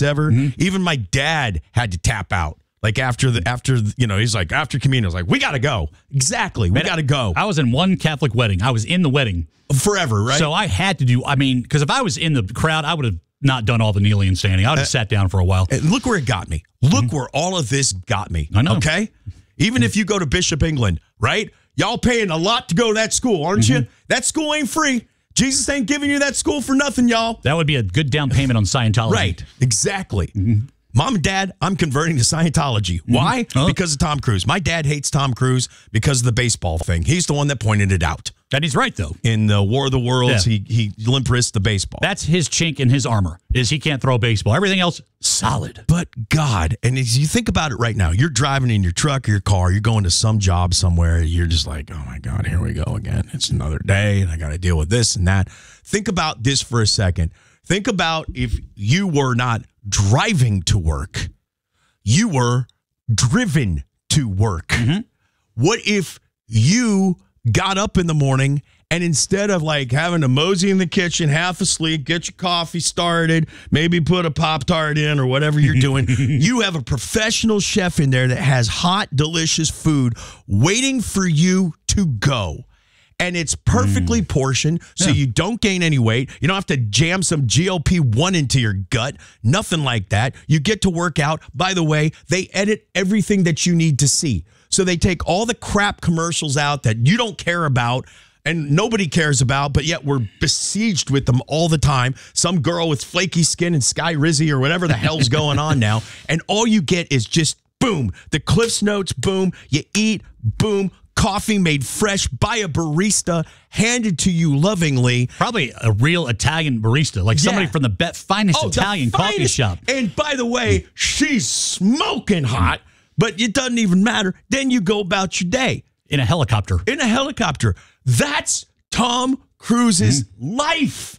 ever. Even my dad had to tap out. Like after he's like, after communion, I was like, we got to go. Exactly. We got to go. I was in one Catholic wedding. I was in the wedding. Forever, right? So I had to do, because if I was in the crowd, I would have not done all the kneeling and standing. I would have sat down for a while. And look where it got me. Look where all of this got me. I know. Okay? Even if you go to Bishop England, right? Y'all paying a lot to go to that school, aren't you? That school ain't free. Jesus ain't giving you that school for nothing, y'all. That would be a good down payment on Scientology. Right. Exactly. Mom and Dad, I'm converting to Scientology. Why? Because of Tom Cruise. My dad hates Tom Cruise because of the baseball thing. He's the one that pointed it out. And he's right, though. In the War of the Worlds, he limp wristed the baseball. That's his chink in his armor, is he can't throw a baseball. Everything else, solid. But God, and as you think about it right now, you're driving in your truck or your car, you're going to some job somewhere, you're just like, oh my God, here we go again. It's another day, and I got to deal with this and that. Think about this for a second. Think about if you were not driving to work, you were driven to work. What if you got up in the morning and instead of like having to mosey in the kitchen, half asleep, get your coffee started, maybe put a Pop-Tart in or whatever you're doing, you have a professional chef in there that has hot, delicious food waiting for you to go. And it's perfectly portioned, so you don't gain any weight. You don't have to jam some GLP-1 into your gut. Nothing like that. You get to work out. By the way, they edit everything that you need to see. So they take all the crap commercials out that you don't care about and nobody cares about, but yet we're besieged with them all the time. Some girl with flaky skin and Sky Rizzy or whatever the hell's going on now. And all you get is just boom. The Cliff's Notes, boom. You eat, boom. Coffee made fresh by a barista, handed to you lovingly. Probably a real Italian barista, like somebody from the finest Italian coffee shop. And by the way, she's smoking hot, but it doesn't even matter. Then you go about your day. In a helicopter. In a helicopter. That's Tom Cruise's life.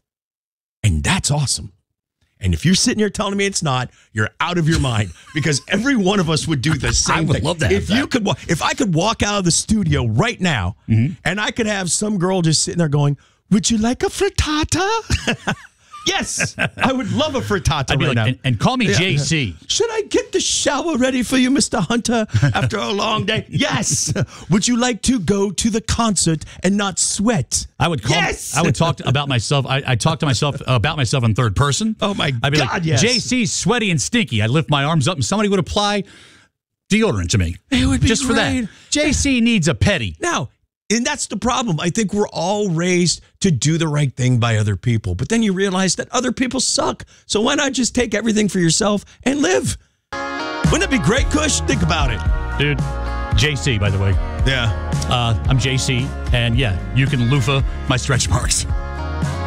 And that's awesome. And if you're sitting here telling me it's not, you're out of your mind, because every one of us would do the same thing. I would love that. If I could walk out of the studio right now and I could have some girl just sitting there going, would you like a frittata? Yes, I would love a frittata right now. And call me JC. Should I get the shower ready for you, Mr. Hunter, after a long day? Yes. Would you like to go to the concert and not sweat? I would talk about myself. I talk to myself about myself in third person. Oh, my I'd be God, like, yes. JC's sweaty and stinky. I'd lift my arms up and somebody would apply deodorant to me. It would be just great. for that. JC needs a petty. Now, and that's the problem. I think we're all raised to do the right thing by other people. But then you realize that other people suck. So why not just take everything for yourself and live? Wouldn't that be great, Kush? Think about it. Dude, JC, by the way. Yeah. I'm JC. And yeah, you can loofah my stretch marks.